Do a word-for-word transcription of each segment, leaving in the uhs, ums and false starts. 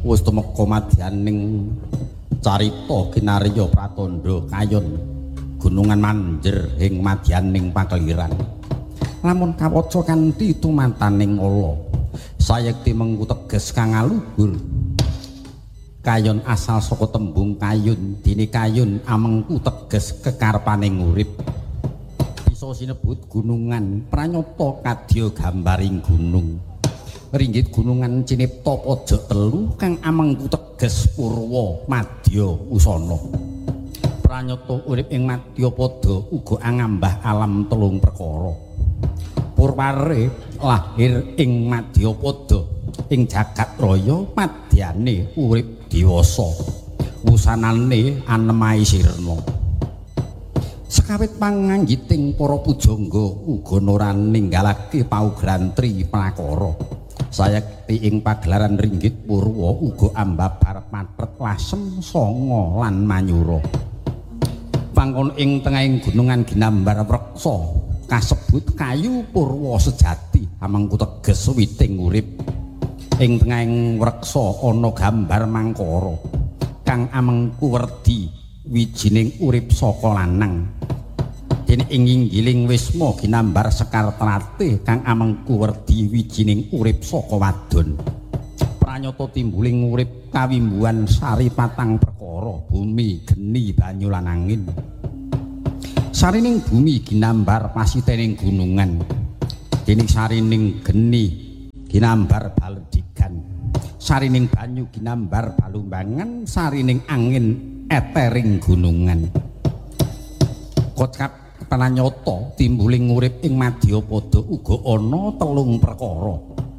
wis tumeka madyaning carita kinarya pratandha kayon gunungan manjer ing madyaning pakeliran lamun kawaca kanthi tumantaning ala sayekti mengku teges kang aluhur kayon asal saka tembung kayun dene kayun amengku teges kekarepaning urip bisa sinebut gunungan pranyata kadya gambaring gunung ringgit gunungan cinipta pojok telu kang amengku teges purwa madya usana pranyata urip ing madyapada uga angambah alam telung perkara purware lahir ing madyapada ing jagat raya madyane urip diwasa wusanane anemai sirna sekawit panganggiting para pujangga uga ora ninggalake paugeran tri prakara sayekti ing pagelaran ringgit purwa uga ambabar matret lasem sanga lan manyura panggon ing tengahing gunungan ginambar wreksa kasebut kayu purwa sejati amengku teges witing urip ing tengahing wreksa ana gambar mangkara kang amengku werdi wijining urip saka lanang dene ing inggiling wisma ginambar sekar trate kang amengku werdi wijining urip saka wadon pranyata timbuling urip kawimbuhan sari patang perkara bumi geni banyu lan angin sarining bumi ginambar pasitening gunungan dene sarining geni ginambar baledigan sarining banyu ginambar balumbangan sarining angin etering gunungan kocap pananyata timbuling urip ing madyapada uga ana telung perkara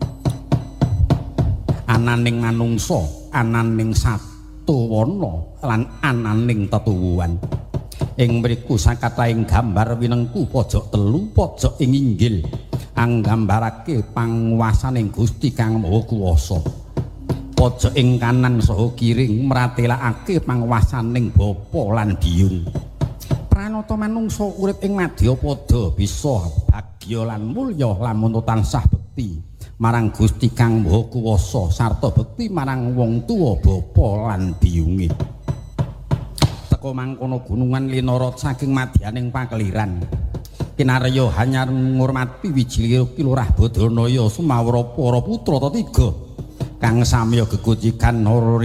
ananing manungsa ananing satuwana lan ananing tetuwuhan ing mriku sakataing gambar winengku pojok telu pojok ing inggil anggambarake panguwasaning Gusti Kang Maha Kuwasa pojok ing kanan saha kiring mratelakake panguwasaning Bapa lan Biyung pranata manungsa urip ing madyapada bisa bagya lan mulya lamun tansah bekti marang Gusti Kang Maha Kuwasa sarta bekti marang wong tuwa bapa lan biyunge teka mangkono gunungan linara saking madyaning pakeliran kinarya hanyar ngurmati wiji kilurah Badanaya sumawra para putra tetiga kang samya gegocikan